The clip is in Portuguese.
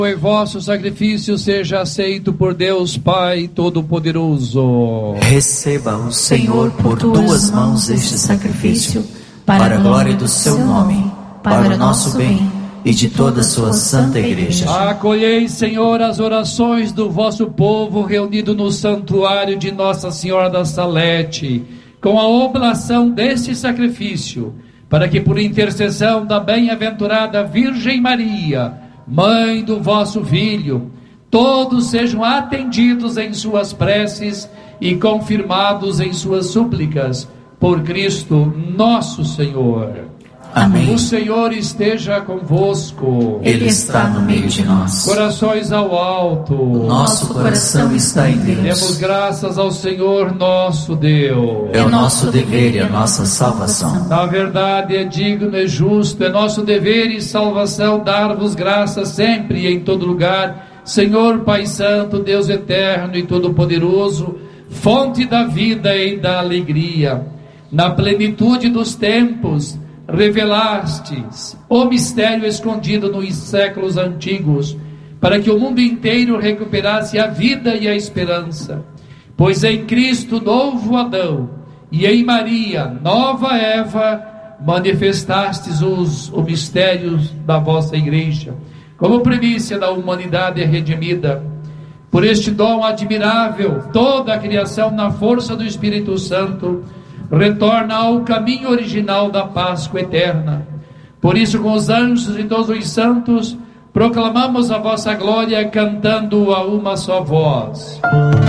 O vosso sacrifício seja aceito por Deus Pai Todo-Poderoso. Receba o Senhor por tuas mãos este sacrifício, para a glória do seu nome, para o nosso bem e de toda a sua santa igreja. Acolhei, Senhor, as orações do vosso povo reunido no santuário de Nossa Senhora da Salete, com a oblação deste sacrifício, para que por intercessão da bem-aventurada Virgem Maria, Mãe do vosso Filho, todos sejam atendidos em suas preces e confirmados em suas súplicas, por Cristo nosso Senhor. Amém. O Senhor esteja convosco. Ele está no meio de nós. Corações ao alto. Nosso coração está em Deus. Demos graças ao Senhor nosso Deus. É o nosso dever e a nossa salvação. Na verdade é digno e justo, é nosso dever e salvação dar-vos graças sempre e em todo lugar, Senhor Pai Santo, Deus eterno e todo-poderoso, fonte da vida e da alegria. Na plenitude dos tempos revelastes o mistério escondido nos séculos antigos, para que o mundo inteiro recuperasse a vida e a esperança. Pois em Cristo novo Adão e em Maria nova Eva manifestastes o mistério da vossa igreja, como primícia da humanidade redimida. Por este dom admirável, toda a criação na força do Espírito Santo retorna ao caminho original da Páscoa eterna. Por isso, com os anjos e todos os santos, proclamamos a vossa glória, cantando a uma só voz.